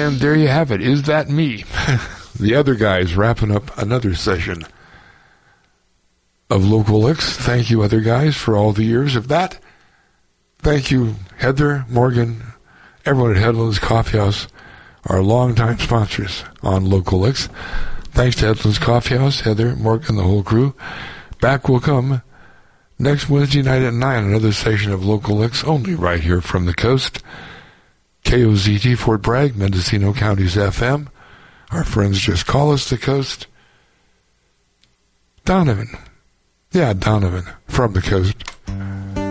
And there you have it. Is that me? The other guys wrapping up another session of Local Licks. Thank you, other guys, for all the years of that. Thank you, Heather, Morgan, everyone at Headlands Coffee House, our longtime sponsors on Local Licks. Thanks to Headlands Coffee House, Heather, Morgan, the whole crew. Back will come next Wednesday night at 9, another session of Local Licks, only right here from the coast. KOZT Fort Bragg, Mendocino County's FM. Our friends just call us the coast. Donovan. Yeah, Donovan from the coast.